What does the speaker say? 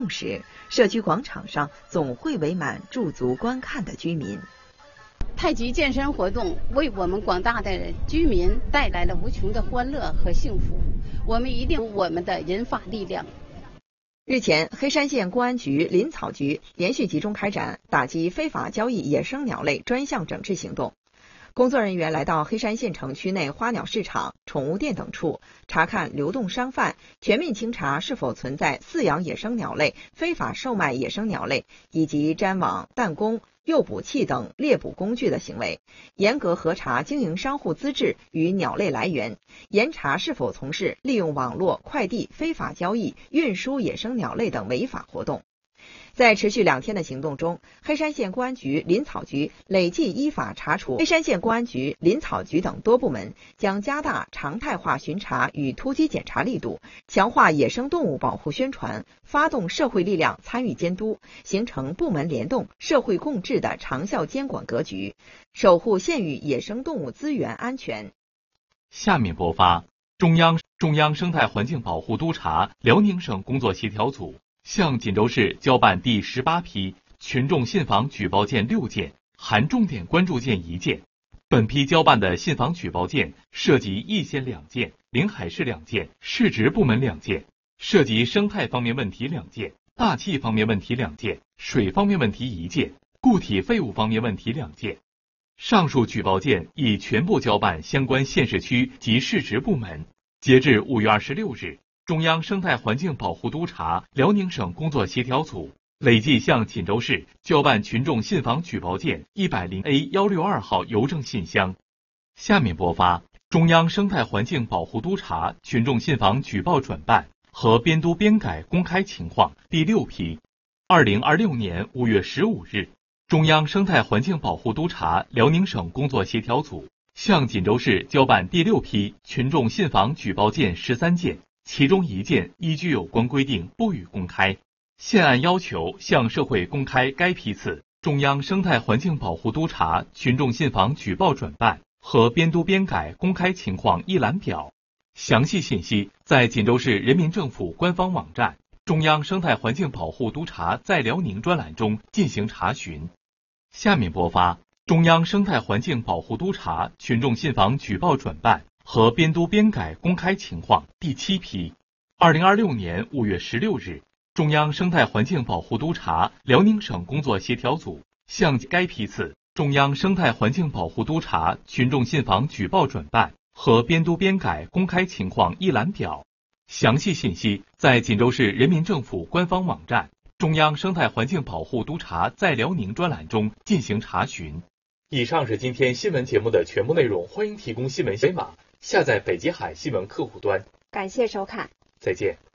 时，社区广场上总会围满驻足观看的居民。 太极健身活动为我们广大的居民带来了无穷的欢乐和幸福，我们一定有我们的银发力量。 日前，黑山县公安局林草局连续集中开展打击非法交易野生鸟类专项整治行动。工作人员来到黑山县城区内花鸟市场、宠物店等处，查看流动商贩，全面清查是否存在饲养野生鸟类、非法售卖野生鸟类以及粘网、弹弓、诱捕器等猎捕工具的行为，严格核查经营商户资质与鸟类来源，严查是否从事利用网络、快递非法交易、运输野生鸟类等违法活动。在持续2天的行动中，黑山县公安局林草局累计依法查处黑山县公安局林草局等多部门，将加大常态化巡查与突击检查力度，强化野生动物保护宣传，发动社会力量参与监督，形成部门联动、社会共治的长效监管格局，守护县域野生动物资源安全。 下面播发中央生态环境保护督察辽宁省工作协调组向锦州市交办第18批群众信访举报件6件，含重点关注件1件。本批交办的信访举报件涉及易县2件、临海市2件、市直部门2件，涉及生态方面问题2件、大气方面问题2件、水方面问题1件、固体废物方面问题2件。上述举报件已全部交办相关县市区及市直部门。截至5月26日，中央生态环境保护督察辽宁省工作协调组累计向锦州市交办群众信访举报件100A162号邮政信箱。下面播发中央生态环境保护督察群众信访举报转办和编督编改公开情况第6批。2026年5月15日，中央生态环境保护督察辽宁省工作协调组向锦州市交办第6批群众信访举报件13件，其中1件依据有关规定不予公开。现按要求向社会公开该批次中央生态环境保护督察群众信访举报转办和编督编改公开情况一览表。详细信息在锦州市人民政府官方网站中央生态环境保护督察在辽宁专栏中进行查询。下面播发中央生态环境保护督察群众信访举报转办和编督编改公开情况第7批。2026年5月16日，中央生态环境保护督察辽宁省工作协调组向该批次中央生态环境保护督察群众信访举报转办和编督编改公开情况一览表。详细信息在锦州市人民政府官方网站中央生态环境保护督察在辽宁专栏中进行查询。以上是今天新闻节目的全部内容，欢迎提供新闻解码，下载北极海新闻客户端。 感谢收看， 再见。